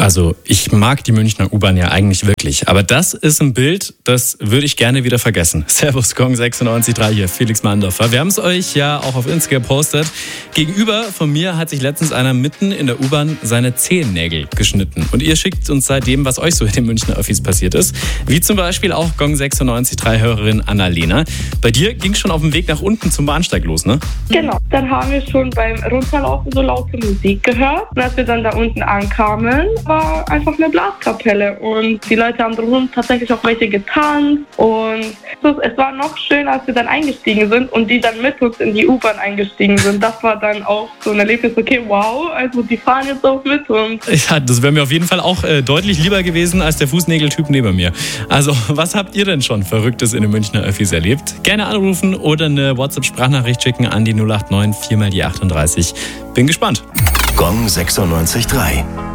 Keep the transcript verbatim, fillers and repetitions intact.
Also ich mag die Münchner U-Bahn ja eigentlich wirklich, aber das ist ein Bild, das würde ich gerne wieder vergessen. Servus Gong sechsundneunzig Komma drei hier, Felix Mandorfer. Wir haben es euch ja auch auf Insta gepostet. Gegenüber von mir hat sich letztens einer mitten in der U-Bahn seine Zehennägel geschnitten. Und ihr schickt uns seitdem, was euch so in den Münchner Öffis passiert ist. Wie zum Beispiel auch Gong sechsundneunzig Komma drei Hörerin Annalena. Bei dir ging es schon auf dem Weg nach unten zum Bahnsteig los, ne? Genau, dann haben wir schon beim Runterlaufen so laute Musik gehört. Und als wir dann da unten ankamen, war einfach eine Blaskapelle und die Leute haben drumherum tatsächlich auch welche getanzt und es war noch schön, als wir dann eingestiegen sind und die dann mit uns in die U-Bahn eingestiegen sind. Das war dann auch so ein Erlebnis, okay, wow, also die fahren jetzt auch mit uns. Ja, das wäre mir auf jeden Fall auch äh, deutlich lieber gewesen als der Fußnägeltyp neben mir. Also, was habt ihr denn schon Verrücktes in den Münchner Öffis erlebt? Gerne anrufen oder eine WhatsApp-Sprachnachricht schicken an die null acht neun vier mal die achtunddreißig. Bin gespannt. Gong sechsundneunzig Komma drei.